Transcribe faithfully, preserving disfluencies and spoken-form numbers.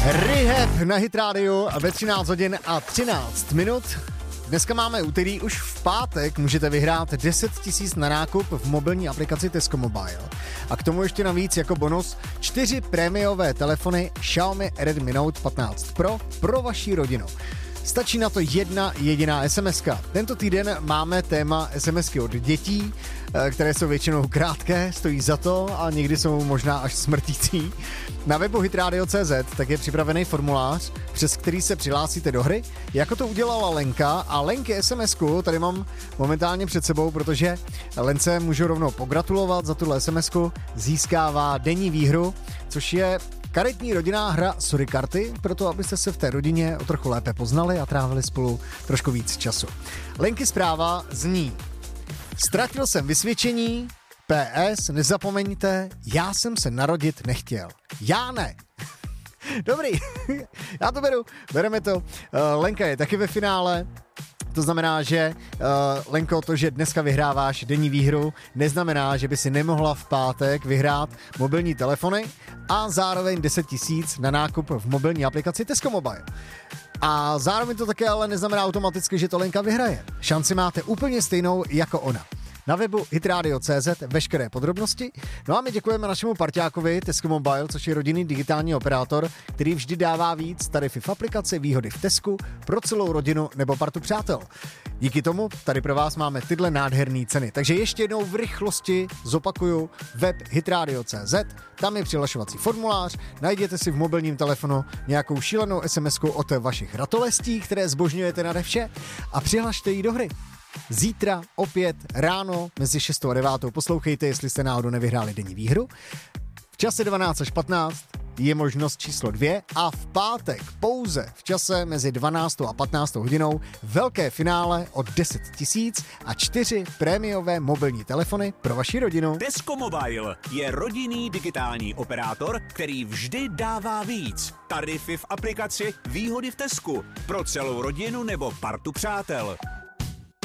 Rehab na Hit Radio ve třináct hodin a třináct minut. Dneska máme úterý, už v pátek můžete vyhrát deset tisíc na nákup v mobilní aplikaci Tesco Mobile. A k tomu ještě navíc jako bonus čtyři prémiové telefony Xiaomi Redmi Note patnáct Pro pro vaši rodinu. Stačí na to jedna jediná SMSka. Tento týden máme téma SMSky od dětí, které jsou většinou krátké, stojí za to a někdy jsou možná až smrtící. Na webu hitradio tečka cé zet tak je připravený formulář, přes který se přihlásíte do hry, jako to udělala Lenka, a Lenky SMSku tady mám momentálně před sebou, protože Lence můžu rovnou pogratulovat za tuhle SMSku, získává denní výhru, což je karetní rodinná hra Sorry karty, proto abyste se v té rodině o trochu lépe poznali a trávili spolu trošku víc času. Lenky zpráva zní: ztratil jsem vysvědčení, P S, nezapomeňte, já jsem se narodit nechtěl. Já ne. Dobrý, já to beru, bereme to. Uh, Lenka je taky ve finále. To znamená, že uh, Lenko, to, že dneska vyhráváš denní výhru, neznamená, že by si nemohla v pátek vyhrát mobilní telefony a zároveň deset tisíc na nákup v mobilní aplikaci Tesco Mobile. A zároveň to také ale neznamená automaticky, že to Lenka vyhraje. Šanci máte úplně stejnou jako ona. Na webu hitradio tečka cé zet veškeré podrobnosti. No a my děkujeme našemu parťákovi Tesco Mobile, což je rodinný digitální operátor, který vždy dává víc tarify v aplikaci, výhody v Tesku pro celou rodinu nebo partu přátel. Díky tomu tady pro vás máme tyhle nádherné ceny. Takže ještě jednou v rychlosti zopakuju web hitradio tečka cé zet, tam je přihlašovací formulář, najděte si v mobilním telefonu nějakou šílenou SMSku od vašich ratolestí, které zbožňujete nade vše, a přihlašte ji do hry. Zítra opět ráno mezi šestou a devátou poslouchejte, jestli jste náhodou nevyhráli denní výhru. V čase dvanáct až patnáct je možnost číslo dvě a v pátek pouze v čase mezi dvanáctou a patnáctou hodinou velké finále o deset tisíc a čtyři prémiové mobilní telefony pro vaši rodinu. Tesco Mobile je rodinný digitální operátor, který vždy dává víc. Tarify v aplikaci, výhody v Tesku pro celou rodinu nebo partu přátel.